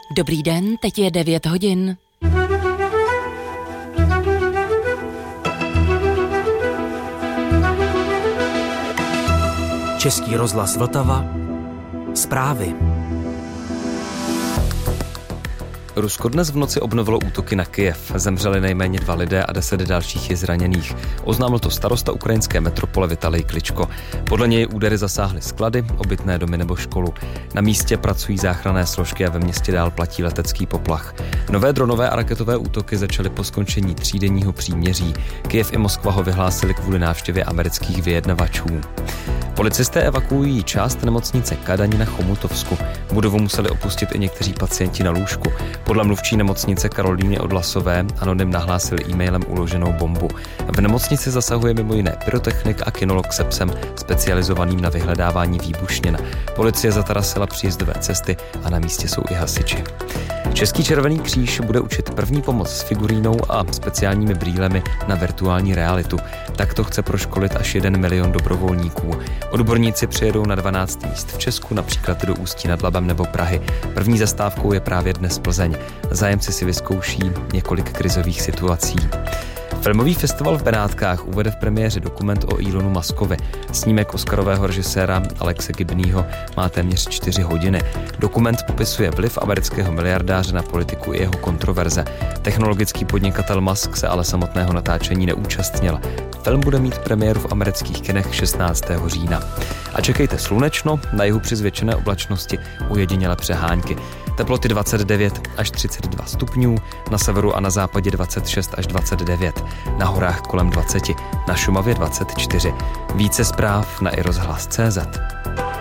Dobrý den, teď je 9 hodin. Český rozhlas Vltava. Zprávy. Rusko dnes v noci obnovilo útoky na Kyjev. Zemřeli nejméně 2 lidé a 10 dalších je zraněných. Oznámil to starosta ukrajinské metropole Vitalij Kličko. Podle něj údery zasáhly sklady, obytné domy nebo školu. Na místě pracují záchranné složky a ve městě dál platí letecký poplach. Nové dronové a raketové útoky začaly po skončení třídenního příměří. Kyjev i Moskva ho vyhlásili kvůli návštěvě amerických vyjednavačů. Policisté evakuují část nemocnice Kadaň na Chomutovsku. Budovu museli opustit i někteří pacienti na lůžku. Podle mluvčí nemocnice Karolíny Odlasové anonym nahlásil e-mailem uloženou bombu. V nemocnici zasahuje mimo jiné pyrotechnik a kinolog se psem specializovaným na vyhledávání výbušnin. Policie zatarasila příjezdové cesty a na místě jsou i hasiči. Český Červený kříž bude učit první pomoc s figurínou a speciálními brýlemi na virtuální realitu. Takto chce proškolit až 1 milion dobrovolníků. Odborníci přijedou na 12 míst v Česku, například do Ústí nad Labem nebo Prahy. První zastávkou je právě dnes Plzeň. Zájemci si vyzkouší několik krizových situací. Filmový festival v Benátkách uvede v premiéře dokument o Elonu Muskovi. Snímek oscarového režiséra Alexe Gibneyho má téměř 4 hodiny. Dokument popisuje vliv amerického miliardáře na politiku i jeho kontroverze. Technologický podnikatel Musk se ale samotného natáčení neúčastnil. Film bude mít premiéru v amerických kinech 16. října. A čekejte slunečno, na jihu při zvětšené oblačnosti ujedinělé přehánky. Teploty 29 až 32 stupňů, na severu a na západě 26 až 29, na horách kolem 20, na Šumavě 24. Více zpráv na iRozhlas.cz.